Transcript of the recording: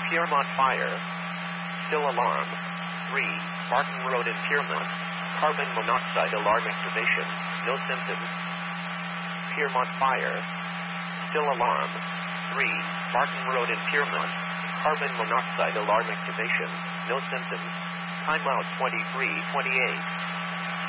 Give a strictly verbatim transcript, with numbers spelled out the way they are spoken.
Piermont Fire. Still alarm. three. Barton Road in Piermont. Carbon monoxide alarm activation. No symptoms. Piermont Fire. Still alarm. three. Barton Road in Piermont. Carbon monoxide alarm activation. No symptoms. Timeout twenty-three twenty-eight.